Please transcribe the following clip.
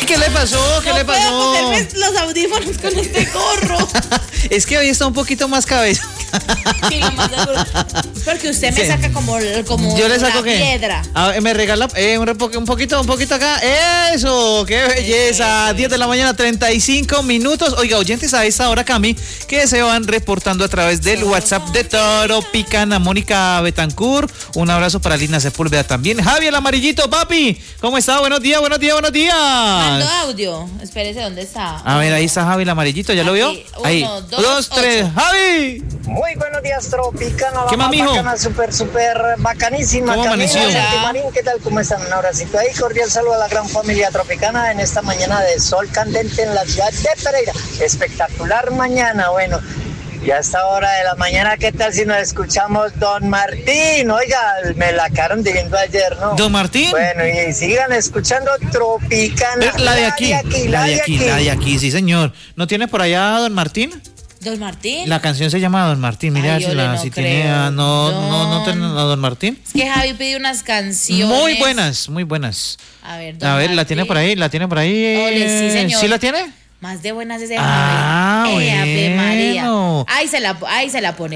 ¿Qué le pasó? ¿Qué le pasó? No puedo ponerme los audífonos con este gorro. Es que hoy está un poquito más cabeza. Sí, lo más seguro. Porque usted me saca como ¿Yo le saco una qué? piedra. A ver, me regala un poquito acá. ¡Eso! ¡Qué belleza! 10 de la mañana, 35 minutos. Oiga, oyentes a esta hora, Cami, que se van reportando a través del WhatsApp de Tropicana. Mónica Betancourt, un abrazo para Lina Sepúlveda también. Javi, el amarillito, papi. ¿Cómo está? Buenos días. Mando audio. Espérese, ¿dónde está? A ver, ahí está Javi, el amarillito. ¿Ya lo vio? Ahí. 1, 2, 3. ¡Javi! Muy buenos días, Tropicana. ¿Qué más, mijo? Bacana, súper bacanísima. ¿Cómo amaneció? Marín, ¿qué tal? ¿Cómo están? Un abracito ahí. Cordial saludo a la gran familia Tropicana en esta mañana de sol candente en la ciudad de Pereira. Espectacular mañana. Bueno, y a esta hora de la mañana, ¿qué tal si nos escuchamos Don Martín? Oiga, me la quedaron viendo ayer, ¿no? ¿Don Martín? Bueno, y sigan escuchando Tropicana. La de aquí, sí, señor. ¿No tiene por allá Don Martín? ¿Don Martín? La canción se llama Don Martín. Mira, Ay, Ole, no si creo. tiene no tiene a Don Martín. Es que Javi pide unas canciones. Muy buenas. A ver, La tiene por ahí. Ole, sí, señor. ¿Sí la tiene? Más de buenas ese Ah, Javi. bueno. Ave María. Ahí se la pone.